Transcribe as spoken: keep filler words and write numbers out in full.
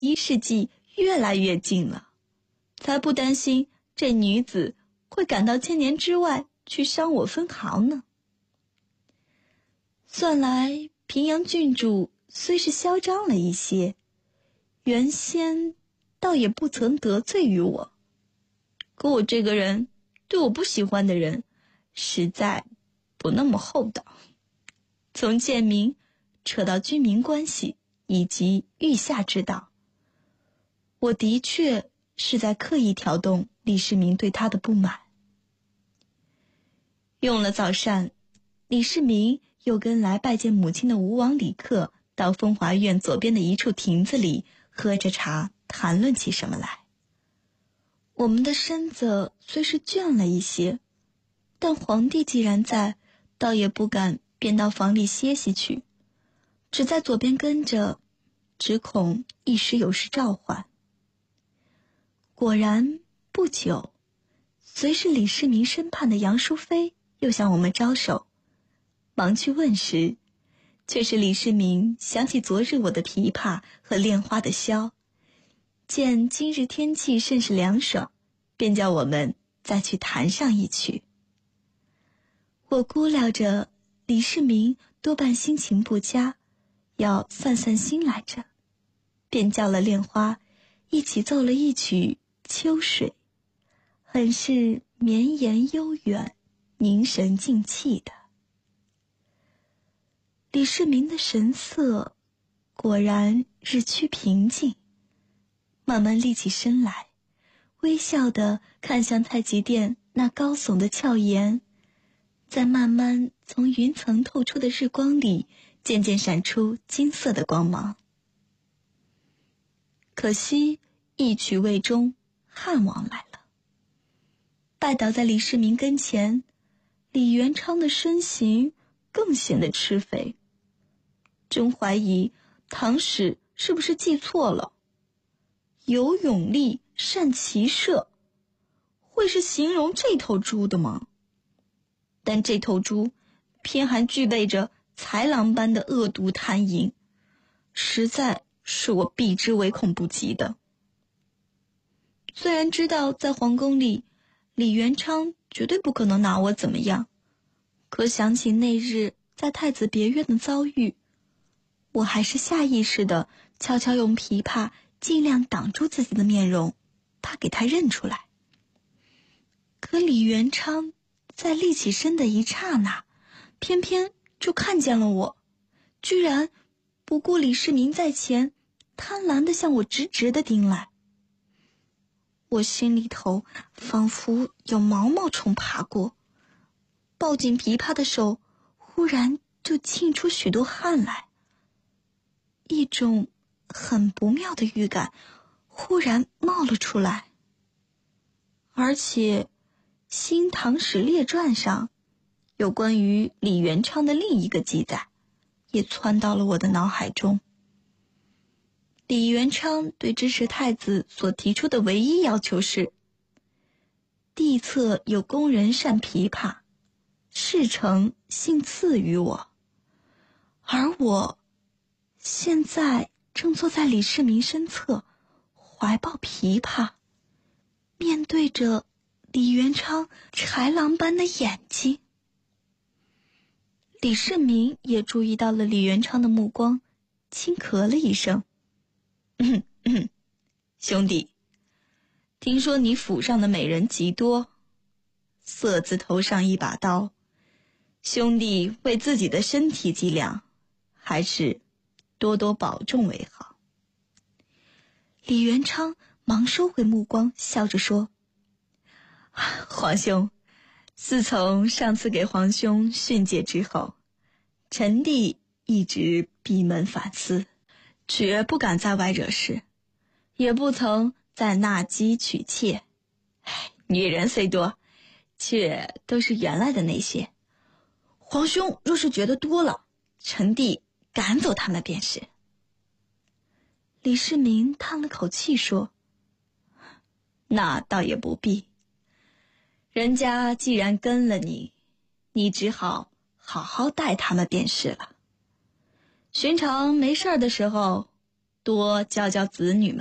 一世纪越来越近了，才不担心这女子会赶到千年之外去伤我分毫呢。算来平阳郡主虽是嚣张了一些，原先倒也不曾得罪于我，可我这个人对我不喜欢的人实在不那么厚道，从贱民扯到军民关系以及御下之道，我的确是在刻意挑动李世民对他的不满。用了早膳，李世民又跟来拜见母亲的吴王李克到风华院左边的一处亭子里喝着茶，谈论起什么来。我们的身子虽是倦了一些，但皇帝既然在，倒也不敢便到房里歇息去，只在左边跟着，只恐一时有事召唤。果然不久，随是李世民身畔的杨淑妃又向我们招手，忙去问时，却是李世民想起昨日我的琵琶和恋花的箫，见今日天气甚是凉爽，便叫我们再去弹上一曲。我估料着李世民多半心情不佳，要散散心来着，便叫了恋花一起奏了一曲秋水，很是绵延悠远，凝神静气的。李世民的神色果然日趋平静，慢慢立起身来，微笑地看向太极殿那高耸的翘檐，在慢慢从云层透出的日光里渐渐闪出金色的光芒。可惜一曲未终，汉王来了。拜倒在李世民跟前，李元昌的身形更显得吃肥，真怀疑唐使是不是记错了，有勇力善骑射，会是形容这头猪的吗？但这头猪偏还具备着豺狼般的恶毒贪淫，实在是我避之唯恐不及的。虽然知道在皇宫里李元昌绝对不可能拿我怎么样，可想起那日在太子别院的遭遇，我还是下意识地悄悄用琵琶尽量挡住自己的面容，怕给他认出来。可李元昌在立起身的一刹那，偏偏就看见了我，居然不顾李世民在前，贪婪地向我直直地盯来。我心里头仿佛有毛毛虫爬过，抱紧琵琶的手忽然就沁出许多汗来，一种很不妙的预感忽然冒了出来。而且《新唐史列传》上有关于李元昌的另一个记载也窜到了我的脑海中。李元昌对支持太子所提出的唯一要求是，地侧有宫人善琵琶，事成幸赐予我，而我现在正坐在李世民身侧，怀抱琵琶，面对着李元昌豺狼般的眼睛。李世民也注意到了李元昌的目光，轻咳了一声，嗯嗯，兄弟，听说你府上的美人极多，色字头上一把刀，兄弟为自己的身体计量，还是多多保重为好。李元昌忙收回目光，笑着说，皇兄，自从上次给皇兄训诫之后，臣弟一直闭门反思，绝不敢在外惹事，也不曾再纳姬娶妾。女人虽多，却都是原来的那些。皇兄若是觉得多了，臣弟赶走他们便是。李世民叹了口气说，那倒也不必，人家既然跟了你，你只好好好待他们便是了。寻常没事儿的时候， 多教教子女们。